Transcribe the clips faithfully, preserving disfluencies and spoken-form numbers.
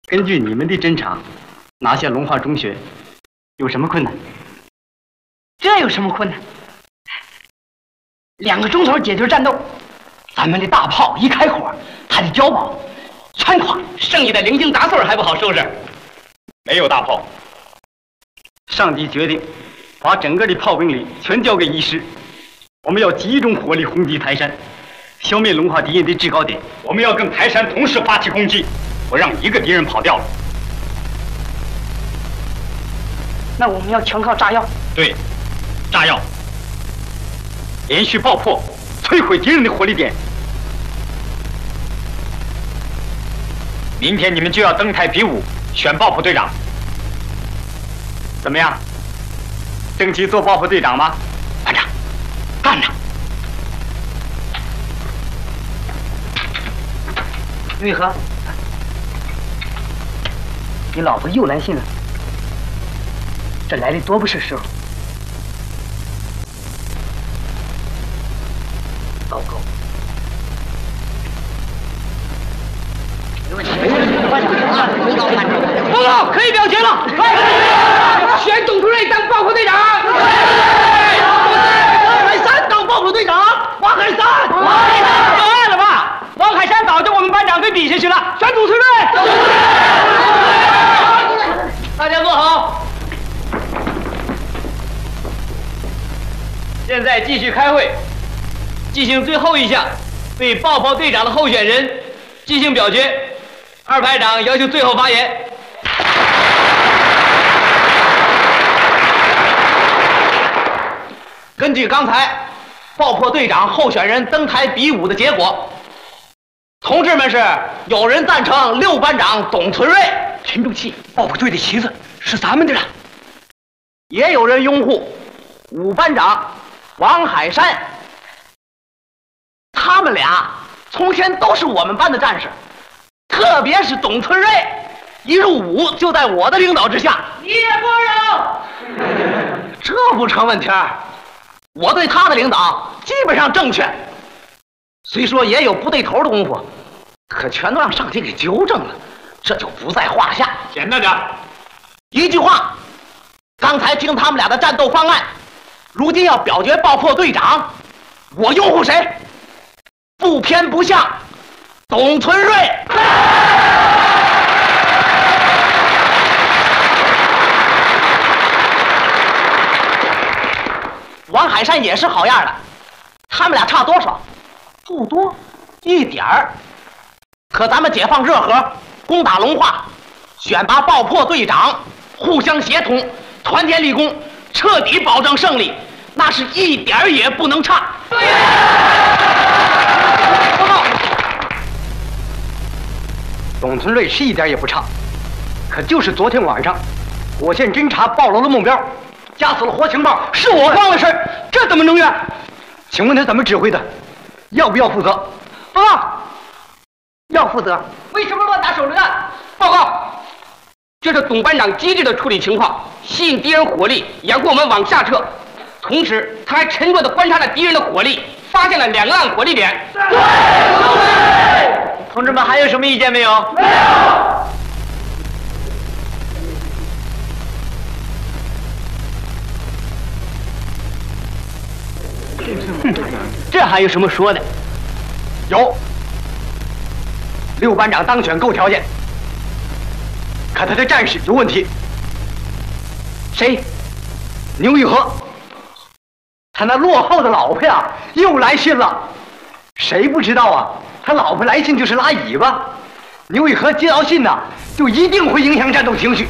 根据你们的侦查，拿下龙华中学有什么困难？ 这有什么困难？两个钟头解决战斗，咱们的大炮一开火，他的碉堡全垮，剩下的零星杂碎还不好收拾。 没有大炮，上级决定把整个的炮兵力全交给一师，我们要集中火力轰击台山，消灭龙华敌人的制高点。我们要跟台山同时发起攻击，不让一个敌人跑掉了。 那我们要全靠炸药。 对，炸药，连续爆破，摧毁敌人的火力点。明天你们就要登台比武，选爆破队长。怎么样？争气做爆破队长吗？ 班长，干他！玉和，你老婆又来信了，这来的多不是时候。报告。报告，可以表决了。选董存瑞当爆破队长。王海山当爆破队长。王海山。王海山，有爱了吧？王海山早就我们班长给比下去了，选董存瑞。大家坐好。现在继续开会，进行最后一项，对爆破队长的候选人进行表决。二排长要求最后发言。根据刚才爆破队长候选人登台比武的结果，同志们是有人赞成六班长董存瑞，沉住气，爆破队的旗子是咱们的了；也有人拥护五班长王海山。他们俩从前都是我们班的战士。特别是董存瑞，一入伍就在我的领导之下，你也不饶，这不成问题儿。我对他的领导基本上正确，虽说也有不对头的功夫，可全都让上级给纠正了，这就不在话下。 简单点， 一句话，刚才听他们俩的战斗方案，如今要表决爆破队长，我拥护谁？不偏不向。董存瑞，王海山也是好样的，他们俩差多少？不多，一点儿。可咱们解放热河，攻打龙华，选拔爆破队长，互相协同，团结立功，彻底保证胜利，那是一点儿也不能差。对。报告。 董存瑞是一点也不差，可就是昨天晚上，火线侦察暴露了目标，夹死了活情报，是我慌了事儿，这怎么能怨？请问他怎么指挥的？要不要负责？ 报告，要负责。为什么乱打手榴弹？报告，这是董班长机智的处理情况，吸引敌人火力，掩护我们往下撤。同时，他还沉着地观察了敌人的火力，发现了两个暗火力点。对。同志们还有什么意见没有？没有。这还有什么说的？ 有。六班长当选够条件，可他的战士有问题。 谁？ 牛玉和。他那落后的老婆呀，又来信了。谁不知道啊？他老婆来信就是拉尾巴。牛玉和接到信呐，就一定会影响战斗情绪。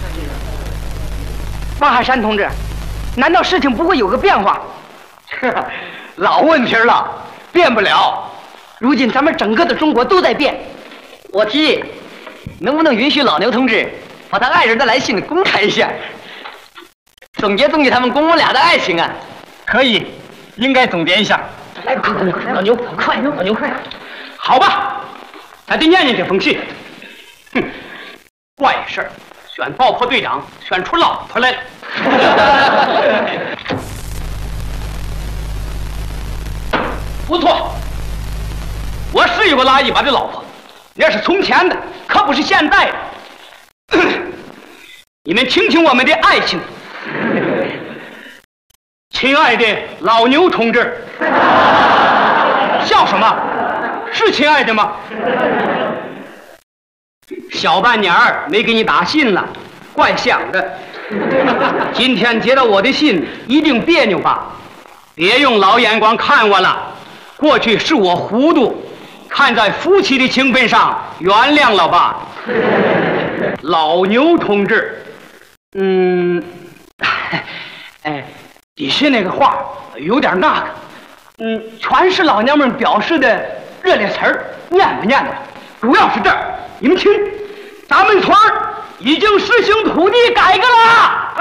王海山同志，难道事情不会有个变化？ 老问题了，变不了。 如今咱们整个的中国都在变。 我提议，能不能允许老牛同志把他爱人的来信公开一下，总结总结他们公公俩的爱情啊？可以，应该总结一下。 来，快快快，老牛，快，老牛快！ 好吧，咱得念念这封信。哼，怪事儿，选爆破队长选出老婆来了。不错，我是有个拉一把的老婆，那是从前的，可不是现在的。 你们听听我们的爱情。亲爱的老牛同志，笑什么？是亲爱的吗？小半年儿没给你打信了，怪想的。今天接到我的信，一定别扭吧？别用老眼光看我了，过去是我糊涂，看在夫妻的情分上，原谅了吧。老牛同志，嗯，哎，底下那个话有点那个，嗯，全是老娘们表示的热烈词儿，念不念的？主要是这儿，你们听，咱们村儿已经实行土地改革了。